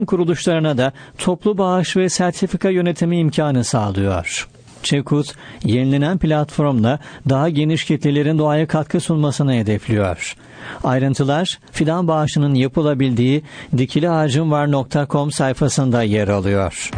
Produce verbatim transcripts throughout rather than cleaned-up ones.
kuruluşlarına da toplu bağış ve sertifika yönetimi imkanı sağlıyor. Çekut, yenilenen platformla daha geniş kitlelerin doğaya katkı sunmasını hedefliyor. Ayrıntılar, fidan bağışının yapılabildiği dikiliağacımvar nokta com sayfasında yer alıyor.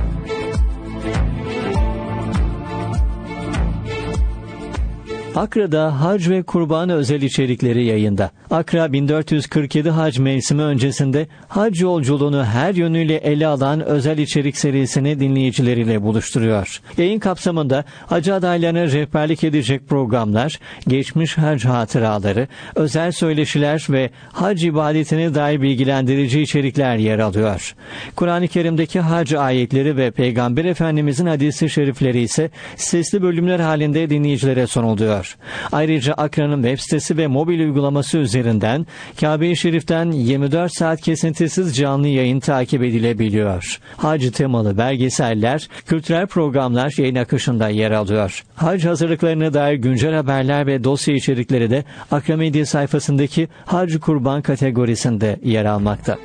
Akra'da hac ve kurban özel içerikleri yayında. Akra bin dört yüz kırk yedi hac mevsimi öncesinde hac yolculuğunu her yönüyle ele alan özel içerik serisini dinleyicileriyle buluşturuyor. Yayın kapsamında hacı adaylarına rehberlik edecek programlar, geçmiş hac hatıraları, özel söyleşiler ve hac ibadetine dair bilgilendirici içerikler yer alıyor. Kur'an-ı Kerim'deki hac ayetleri ve Peygamber Efendimizin hadis-i şerifleri ise sesli bölümler halinde dinleyicilere sunuluyor. Ayrıca Akra'nın web sitesi ve mobil uygulaması üzerinden Kabe-i Şerif'ten yirmi dört saat kesintisiz canlı yayın takip edilebiliyor. Hac temalı belgeseller, kültürel programlar yayın akışında yer alıyor. Hac hazırlıklarına dair güncel haberler ve dosya içerikleri de Akra Medya sayfasındaki Hac Kurban kategorisinde yer almakta.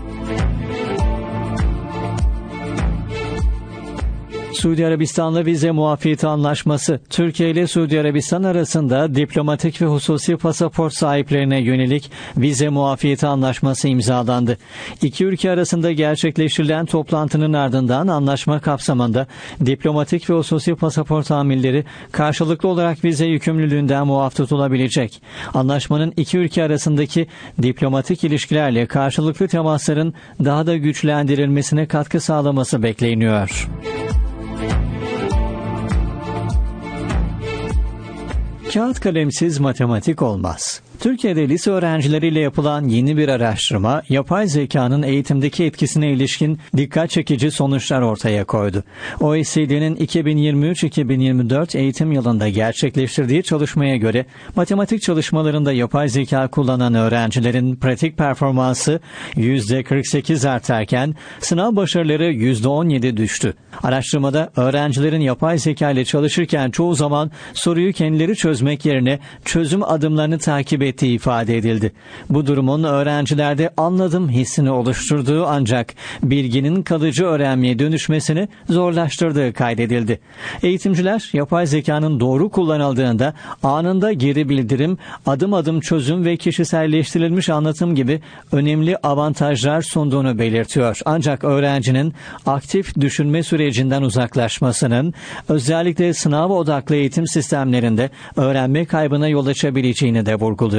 Suudi Arabistan'la vize muafiyeti anlaşması. Türkiye ile Suudi Arabistan arasında diplomatik ve hususi pasaport sahiplerine yönelik vize muafiyeti anlaşması imzalandı. İki ülke arasında gerçekleştirilen toplantının ardından anlaşma kapsamında diplomatik ve hususi pasaport hamilleri karşılıklı olarak vize yükümlülüğünden muaf tutulabilecek. Anlaşmanın iki ülke arasındaki diplomatik ilişkilerle karşılıklı temasların daha da güçlendirilmesine katkı sağlaması bekleniyor. Kağıt kalemsiz matematik olmaz. Türkiye'de lise öğrencileriyle yapılan yeni bir araştırma, yapay zekanın eğitimdeki etkisine ilişkin dikkat çekici sonuçlar ortaya koydu. O E C D'nin iki bin yirmi üç iki bin yirmi dört eğitim yılında gerçekleştirdiği çalışmaya göre, matematik çalışmalarında yapay zeka kullanan öğrencilerin pratik performansı yüzde kırk sekiz artarken, sınav başarıları yüzde on yedi düştü. Araştırmada öğrencilerin yapay zeka ile çalışırken çoğu zaman soruyu kendileri çözmek yerine çözüm adımlarını takip ettiği ifade edildi. Bu durumun öğrencilerde anladım hissini oluşturduğu ancak bilginin kalıcı öğrenmeye dönüşmesini zorlaştırdığı kaydedildi. Eğitimciler yapay zekanın doğru kullanıldığında anında geri bildirim, adım adım çözüm ve kişiselleştirilmiş anlatım gibi önemli avantajlar sunduğunu belirtiyor. Ancak öğrencinin aktif düşünme sürecinden uzaklaşmasının özellikle sınav odaklı eğitim sistemlerinde öğrenme kaybına yol açabileceğini de vurguluyor.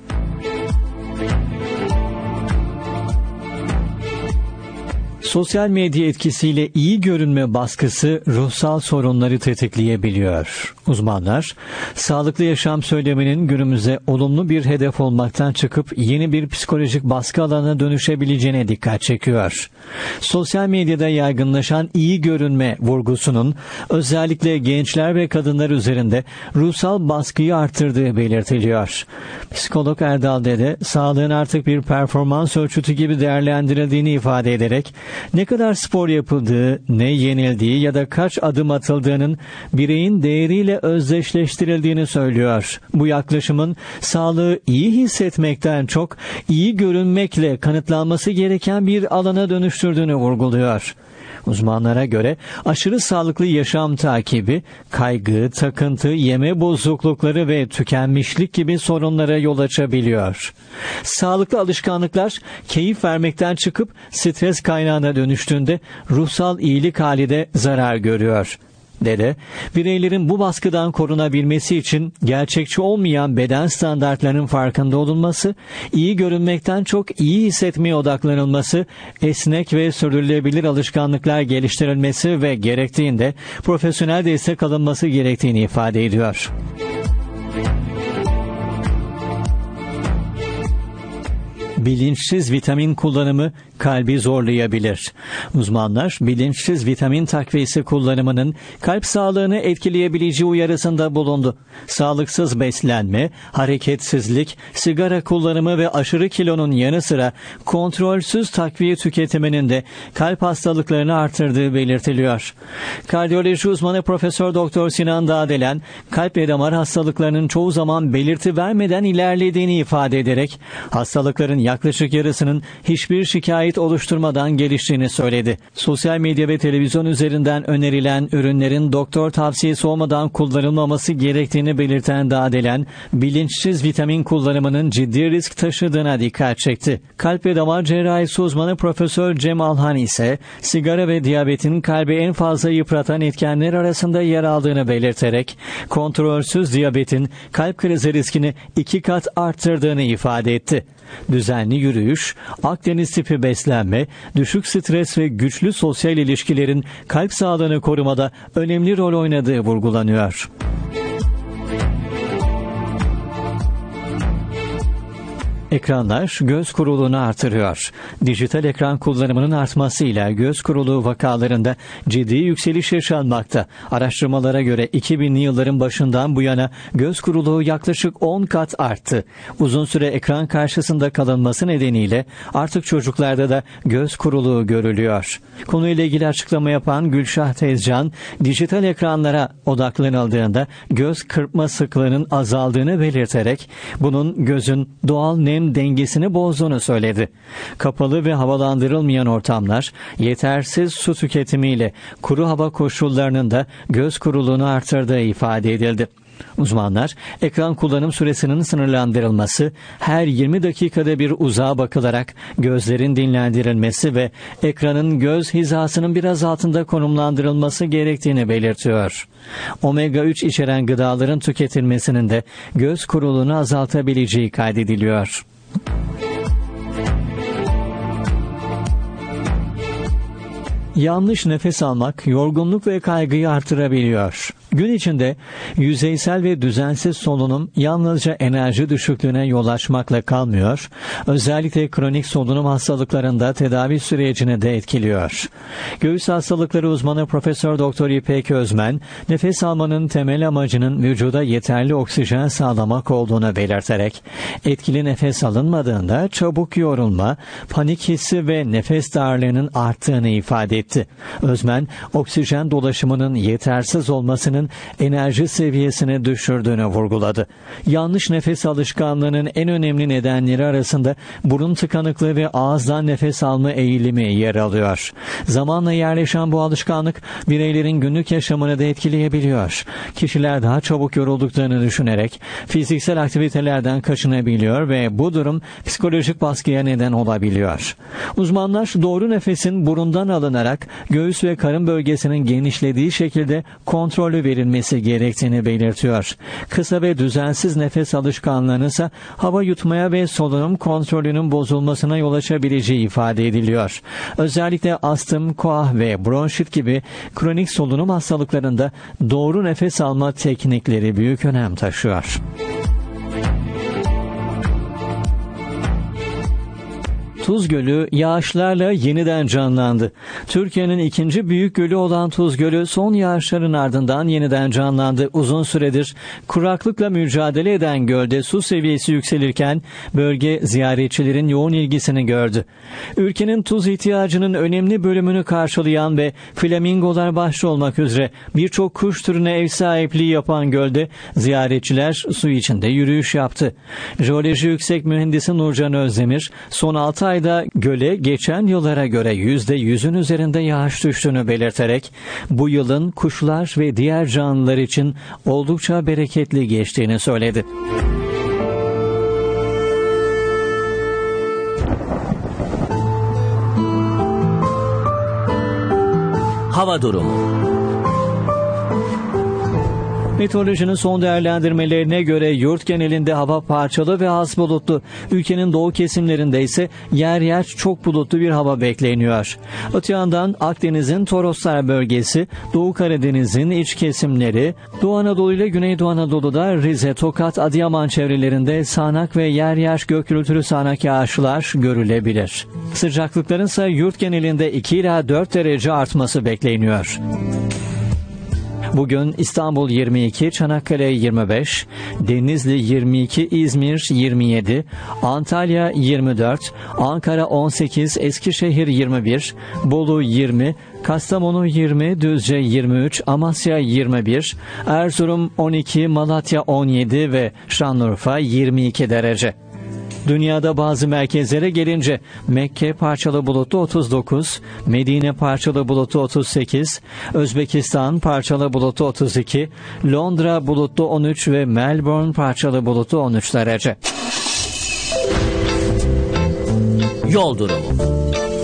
Sosyal medya etkisiyle iyi görünme baskısı ruhsal sorunları tetikleyebiliyor. Uzmanlar, sağlıklı yaşam söyleminin günümüzde olumlu bir hedef olmaktan çıkıp yeni bir psikolojik baskı alanına dönüşebileceğine dikkat çekiyor. Sosyal medyada yaygınlaşan iyi görünme vurgusunun özellikle gençler ve kadınlar üzerinde ruhsal baskıyı arttırdığı belirtiliyor. Psikolog Erdal Dede, sağlığın artık bir performans ölçütü gibi değerlendirildiğini ifade ederek, ne kadar spor yapıldığı, ne yenildiği ya da kaç adım atıldığının bireyin değeriyle özdeşleştirildiğini söylüyor. Bu yaklaşımın sağlığı iyi hissetmekten çok iyi görünmekle kanıtlanması gereken bir alana dönüştürdüğünü vurguluyor. Uzmanlara göre aşırı sağlıklı yaşam takibi, kaygı, takıntı, yeme bozuklukları ve tükenmişlik gibi sorunlara yol açabiliyor. Sağlıklı alışkanlıklar keyif vermekten çıkıp stres kaynağına dönüştüğünde ruhsal iyilik hali de zarar görüyor. Dede, bireylerin bu baskıdan korunabilmesi için gerçekçi olmayan beden standartlarının farkında olunması, iyi görünmekten çok iyi hissetmeye odaklanılması, esnek ve sürdürülebilir alışkanlıklar geliştirilmesi ve gerektiğinde profesyonel destek alınması gerektiğini ifade ediyor. Bilinçsiz vitamin kullanımı kalbi zorlayabilir. Uzmanlar, bilinçsiz vitamin takviyesi kullanımının kalp sağlığını etkileyebileceği uyarısında bulundu. Sağlıksız beslenme, hareketsizlik, sigara kullanımı ve aşırı kilonun yanı sıra kontrolsüz takviye tüketiminin de kalp hastalıklarını artırdığı belirtiliyor. Kardiyoloji uzmanı Profesör Doktor Sinan Dağdelen, kalp ve damar hastalıklarının çoğu zaman belirti vermeden ilerlediğini ifade ederek, hastalıkların yaklaşık yarısının hiçbir şikayet oluşturmadan geliştiğini söyledi. Sosyal medya ve televizyon üzerinden önerilen ürünlerin doktor tavsiyesi olmadan kullanılmaması gerektiğini belirten Dağdelen, bilinçsiz vitamin kullanımının ciddi risk taşıdığına dikkat çekti. Kalp ve damar cerrahisi uzmanı Profesör Cem Alhan ise sigara ve diyabetin kalbi en fazla yıpratan etkenler arasında yer aldığını belirterek kontrolsüz diyabetin kalp krizi riskini iki kat arttırdığını ifade etti. Düzenli yürüyüş, Akdeniz tipi beslenme, düşük stres ve güçlü sosyal ilişkilerin kalp sağlığını korumada önemli rol oynadığı vurgulanıyor. Ekranlar göz kuruluğunu artırıyor. Dijital ekran kullanımının artmasıyla göz kuruluğu vakalarında ciddi yükseliş yaşanmakta. Araştırmalara göre iki binli yılların başından bu yana göz kuruluğu yaklaşık on kat arttı. Uzun süre ekran karşısında kalınması nedeniyle artık çocuklarda da göz kuruluğu görülüyor. Konuyla ilgili açıklama yapan Gülşah Tezcan, dijital ekranlara odaklanıldığında göz kırpma sıklığının azaldığını belirterek bunun gözün doğal nem dengesini bozduğunu söyledi. Kapalı ve havalandırılmayan ortamlar, yetersiz su tüketimiyle kuru hava koşullarının da göz kuruluğunu artırdığı ifade edildi. Uzmanlar, ekran kullanım süresinin sınırlandırılması, her yirmi dakikada bir uzağa bakılarak gözlerin dinlendirilmesi ve ekranın göz hizasının biraz altında konumlandırılması gerektiğini belirtiyor. omega üç içeren gıdaların tüketilmesinin de göz kuruluğunu azaltabileceği kaydediliyor. Yanlış nefes almak yorgunluk ve kaygıyı artırabiliyor. Gün içinde yüzeysel ve düzensiz solunum yalnızca enerji düşüklüğüne yol açmakla kalmıyor, özellikle kronik solunum hastalıklarında tedavi sürecini de etkiliyor. Göğüs hastalıkları uzmanı Profesör Doktor İpek Özmen, nefes almanın temel amacının vücuda yeterli oksijen sağlamak olduğunu belirterek, etkili nefes alınmadığında çabuk yorulma, panik hissi ve nefes darlığının arttığını ifade etti. Özmen, oksijen dolaşımının yetersiz olmasının enerji seviyesini düşürdüğünü vurguladı. Yanlış nefes alışkanlığının en önemli nedenleri arasında burun tıkanıklığı ve ağızdan nefes alma eğilimi yer alıyor. Zamanla yerleşen bu alışkanlık bireylerin günlük yaşamını da etkileyebiliyor. Kişiler daha çabuk yorulduklarını düşünerek fiziksel aktivitelerden kaçınabiliyor ve bu durum psikolojik baskıya neden olabiliyor. Uzmanlar doğru nefesin burundan alınarak göğüs ve karın bölgesinin genişlediği şekilde kontrollü verilmesi gerektiğini belirtiyor. Kısa ve düzensiz nefes alışkanlığının ise hava yutmaya ve solunum kontrolünün bozulmasına yol açabileceği ifade ediliyor. Özellikle astım, koah ve bronşit gibi kronik solunum hastalıklarında doğru nefes alma teknikleri büyük önem taşıyor. Tuz Gölü yağışlarla yeniden canlandı. Türkiye'nin ikinci büyük gölü olan Tuz Gölü son yağışların ardından yeniden canlandı. Uzun süredir kuraklıkla mücadele eden gölde su seviyesi yükselirken bölge ziyaretçilerin yoğun ilgisini gördü. Ülkenin tuz ihtiyacının önemli bölümünü karşılayan ve flamingolar başta olmak üzere birçok kuş türüne ev sahipliği yapan gölde ziyaretçiler su içinde yürüyüş yaptı. Jeoloji Yüksek Mühendisi Nurcan Özdemir, son altı ayda göle geçen yıllara göre yüzde yüzün üzerinde yağış düştüğünü belirterek bu yılın kuşlar ve diğer canlılar için oldukça bereketli geçtiğini söyledi. Hava durumu. Meteorolojinin son değerlendirmelerine göre yurt genelinde hava parçalı ve az bulutlu. Ülkenin doğu kesimlerinde ise yer yer çok bulutlu bir hava bekleniyor. Öte yandan Akdeniz'in Toroslar bölgesi, Doğu Karadeniz'in iç kesimleri, Doğu Anadolu ile Güneydoğu Anadolu'da Rize, Tokat, Adıyaman çevrelerinde sağanak ve yer yer gök gürültülü sağanak yağışlar görülebilir. Sıcaklıkların ise yurt genelinde iki ila dört derece artması bekleniyor. Bugün İstanbul yirmi iki, Çanakkale yirmi beş, Denizli yirmi iki, İzmir yirmi yedi, Antalya yirmi dört, Ankara on sekiz, Eskişehir yirmi bir, Bolu yirmi, Kastamonu yirmi, Düzce yirmi üç, Amasya yirmi bir, Erzurum on iki, Malatya on yedi ve Şanlıurfa yirmi iki derece. Dünyada bazı merkezlere gelince Mekke parçalı bulutlu otuz dokuz, Medine parçalı bulutlu otuz sekiz, Özbekistan parçalı bulutlu otuz iki, Londra bulutlu on üç ve Melbourne parçalı bulutlu on üç derece. Yol durumu.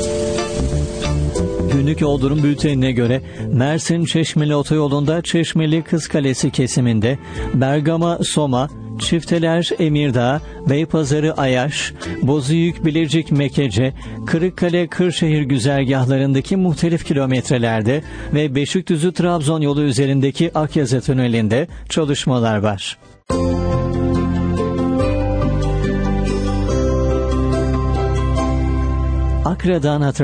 Günlük yol durum bültenine göre Mersin Çeşmeli otoyolunda Çeşmeli Kızkalesi kesiminde Bergama Soma, Çifteler Emirdağ, Beypazarı Ayaş, Bozüyük Bilecik Mekece, Kırıkkale Kırşehir güzergahlarındaki muhtelif kilometrelerde ve Beşikdüzü Trabzon yolu üzerindeki Akyazı tünelinde çalışmalar var. Akra'dan hatırlatıyorum.